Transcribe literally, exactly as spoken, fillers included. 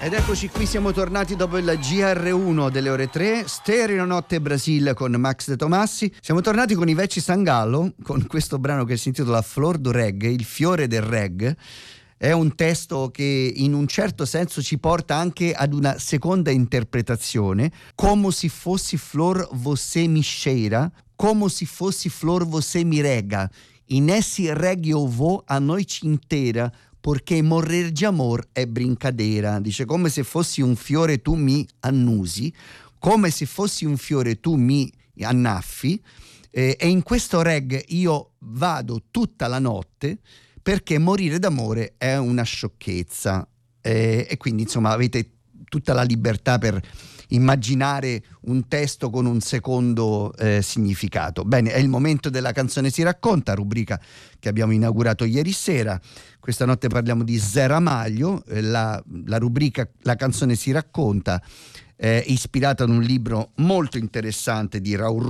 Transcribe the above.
Ed eccoci qui, siamo tornati dopo il G R uno delle ore tre, Stereo Notte Brasil con Max De Tomassi. Siamo tornati con Iveci Sangallo, con questo brano che si intitola Flor do Reggae, il fiore del reggae. È un testo che in un certo senso ci porta anche ad una seconda interpretazione, come se fossi flor você mi cheira, come se fossi flor você mi rega, in essi reggae eu vou a noite inteira, perché morrer di amor è brincadeira. Dice, come se fossi un fiore tu mi annusi, come se fossi un fiore tu mi annaffi, eh, e in questo reggae io vado tutta la notte perché morire d'amore è una sciocchezza. Eh, e quindi insomma avete tutta la libertà per immaginare un testo con un secondo eh, significato. Bene, è il momento della canzone si racconta, rubrica che abbiamo inaugurato ieri sera. Questa notte parliamo di Zé Ramalho, eh, la, la rubrica La canzone si racconta è ispirata ad un libro molto interessante di Raul